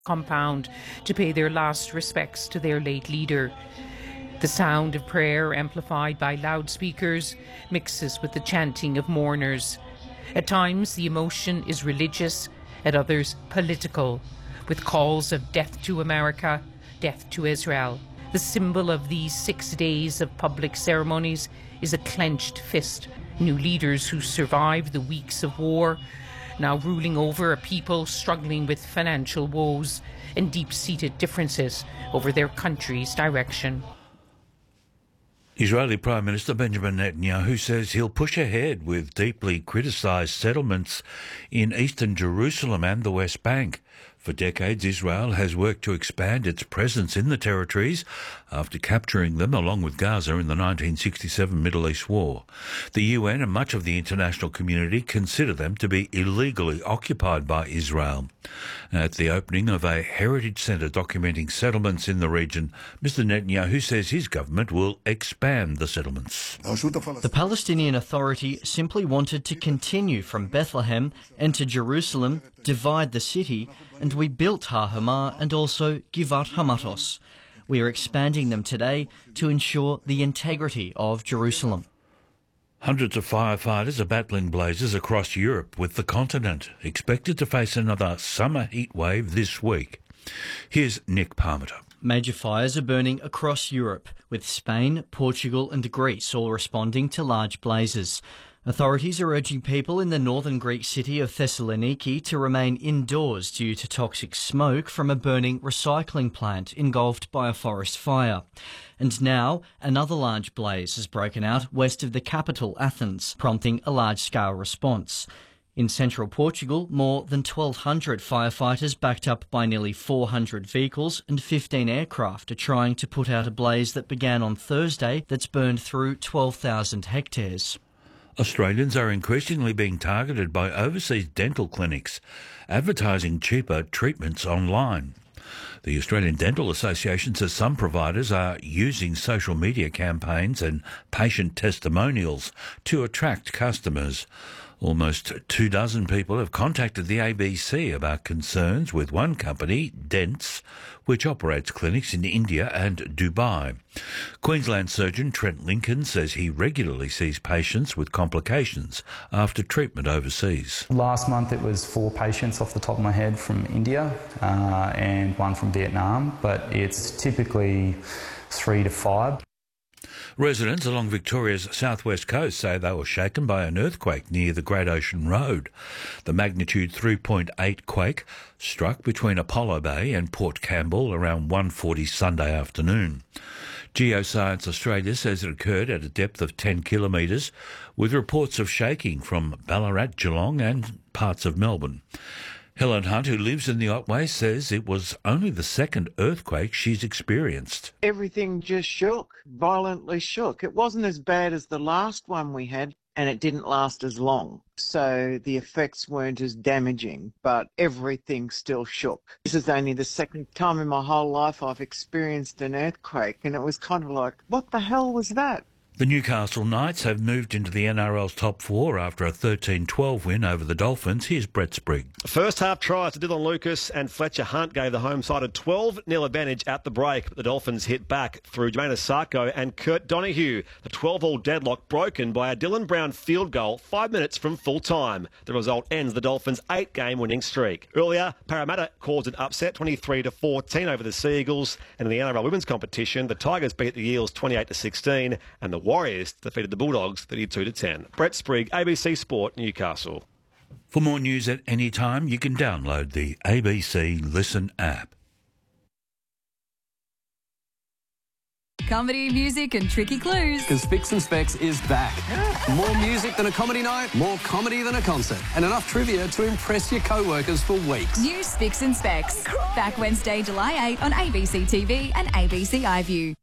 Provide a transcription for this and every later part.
compound to pay their last respects to their late leader. The sound of prayer, amplified by loudspeakers, mixes with the chanting of mourners. At times, the emotion is religious, at others, political, with calls of death to America, death to Israel. The symbol of these 6 days of public ceremonies is a clenched fist. New leaders who survived the weeks of war, now ruling over a people struggling with financial woes and deep-seated differences over their country's direction. Israeli Prime Minister Benjamin Netanyahu says he'll push ahead with deeply criticised settlements in eastern Jerusalem and the West Bank. For decades, Israel has worked to expand its presence in the territories after capturing them along with Gaza in the 1967 Middle East War. The UN and much of the international community consider them to be illegally occupied by Israel. At the opening of a heritage centre documenting settlements in the region, Mr Netanyahu says his government will expand the settlements. The Palestinian Authority simply wanted to continue from Bethlehem, enter Jerusalem, divide the city, and we built Har Hamah and also Givat Hamatos. We are expanding them today to ensure the integrity of Jerusalem. Hundreds of firefighters are battling blazes across Europe, with the continent expected to face another summer heat wave this week. Here's Nick Parmenter. Major fires are burning across Europe, with Spain, Portugal and Greece all responding to large blazes. Authorities are urging people in the northern Greek city of Thessaloniki to remain indoors due to toxic smoke from a burning recycling plant engulfed by a forest fire. And now, another large blaze has broken out west of the capital, Athens, prompting a large-scale response. In central Portugal, more than 1,200 firefighters backed up by nearly 400 vehicles and 15 aircraft are trying to put out a blaze that began on Thursday that's burned through 12,000 hectares. Australians are increasingly being targeted by overseas dental clinics, advertising cheaper treatments online. The Australian Dental Association says some providers are using social media campaigns and patient testimonials to attract customers. Almost 24 people have contacted the ABC about concerns with one company, Dents, which operates clinics in India and Dubai. Queensland surgeon Trent Lincoln says he regularly sees patients with complications after treatment overseas. Last month it was 4 patients off the top of my head from India and 1 from Vietnam, but it's typically 3 to 5. Residents along Victoria's southwest coast say they were shaken by an earthquake near the Great Ocean Road. The magnitude 3.8 quake struck between Apollo Bay and Port Campbell around 1:40 Sunday afternoon. Geoscience Australia says it occurred at a depth of 10 kilometres, with reports of shaking from Ballarat, Geelong and parts of Melbourne. Helen Hunt, who lives in the Otway, says it was only the second earthquake she's experienced. Everything just shook, violently shook. It wasn't as bad as the last one we had, and it didn't last as long. So the effects weren't as damaging, but everything still shook. This is only the second time in my whole life I've experienced an earthquake, and it was kind of like, what the hell was that? The Newcastle Knights have moved into the NRL's top 4 after a 13-12 win over the Dolphins. Here's Brett Sprigg. First half tries to Dylan Lucas and Fletcher Hunt gave the home side a 12-0 advantage at the break, but the Dolphins hit back through Jermaine Asako and Kurt Donahue. The 12-all deadlock broken by a Dylan Brown field goal 5 minutes from full time. The result ends the Dolphins' 8-game winning streak. Earlier, Parramatta caused an upset 23-14 over the Sea Eagles, and in the NRL women's competition, the Tigers beat the Eels 28-16, and the Warriors defeated the Bulldogs 32-10. Brett Sprigg, ABC Sport, Newcastle. For more news at any time, you can download the ABC Listen app. Comedy, music and tricky clues. Because Spicks and Specs is back. More music than a comedy night, more comedy than a concert, and enough trivia to impress your co-workers for weeks. New Spicks and Specs. Back Wednesday, July 8 on ABC TV and ABC iView.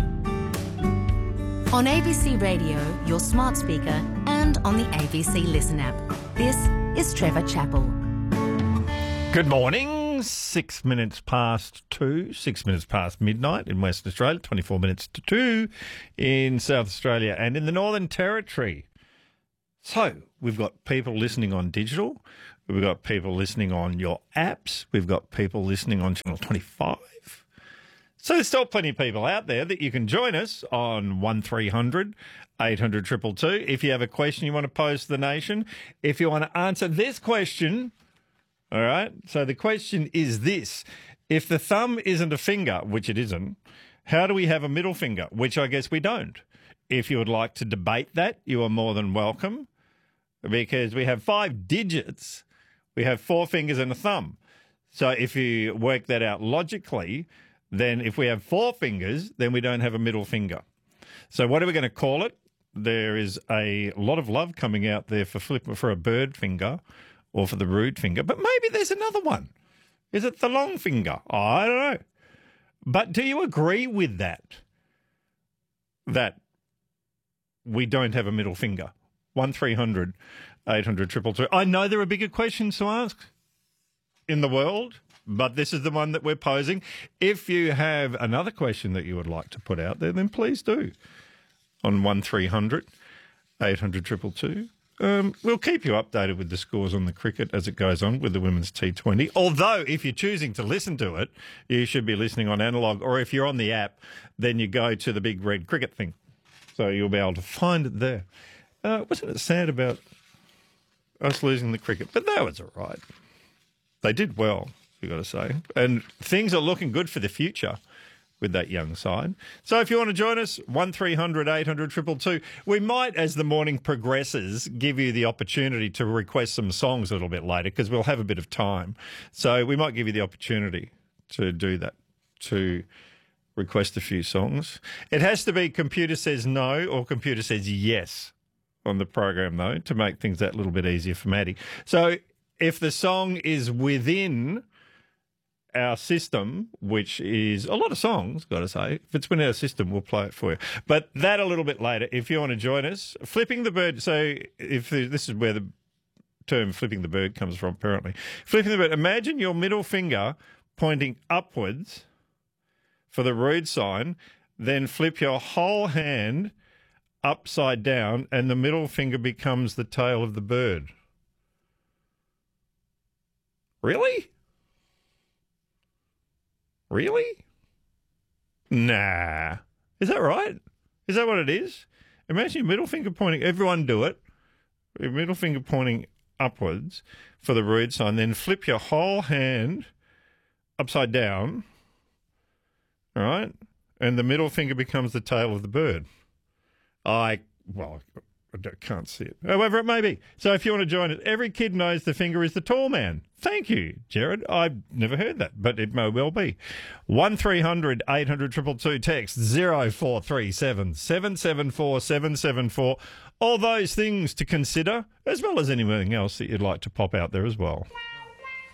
On ABC Radio, your smart speaker, and on the ABC Listen app. This is Trevor Chappell. Good morning. 6 minutes past 2, 6 minutes past midnight in Western Australia, 24 minutes to 2 in South Australia and in the Northern Territory. So we've got people listening on digital. We've got people listening on your apps. We've got people listening on Channel 25. So there's still plenty of people out there that you can join us on 1300 800 222. If you have a question you want to pose to the nation, if you want to answer this question, all right? So the question is this. If the thumb isn't a finger, which it isn't, how do we have a middle finger, which I guess we don't? If you would like to debate that, you are more than welcome, because we have 5 digits. We have 4 fingers and a thumb. So if you work that out logically, then if we have 4 fingers, then we don't have a middle finger. So what are we going to call it? There is a lot of love coming out there for a bird finger or for the rude finger, but maybe there's another one. Is it the long finger? I don't know. But do you agree with that? That we don't have a middle finger? 1300 800 222. I know there are bigger questions to ask in the world, but this is the one that we're posing. If you have another question that you would like to put out there, then please do. On 1300 800 222. We'll keep you updated with the scores on the cricket as it goes on with the Women's T20. Although, if you're choosing to listen to it, you should be listening on analogue, or if you're on the app, then you go to the big red cricket thing. So you'll be able to find it there. Wasn't it sad about us losing the cricket? But that was all right. They did well, you've got to say. And things are looking good for the future with that young side. So if you want to join us, 1300 800 222. We might, as the morning progresses, give you the opportunity to request some songs a little bit later, because we'll have a bit of time. So we might give you the opportunity to do that, to request a few songs. It has to be computer says no or computer says yes on the program, though, to make things that little bit easier for Maddie. So if the song is within our system, which is a lot of songs, got to say. If it's within our system, we'll play it for you. But that a little bit later. If you want to join us, flipping the bird. So if this is where the term flipping the bird comes from, apparently. Flipping the bird. Imagine your middle finger pointing upwards for the rude sign, then flip your whole hand upside down, and the middle finger becomes the tail of the bird. Really? Really? Nah. Is that right? Is that what it is? Imagine your middle finger pointing. Everyone do it. Your middle finger pointing upwards for the rude sign. Then flip your whole hand upside down. All right? And the middle finger becomes the tail of the bird. I can't see it. However it may be. So if you want to join it, every kid knows the finger is the tall man. Thank you, Jared. I've never heard that, but it may well be. 1300 800 222, text 0437 774 774. All those things to consider, as well as anything else that you'd like to pop out there as well.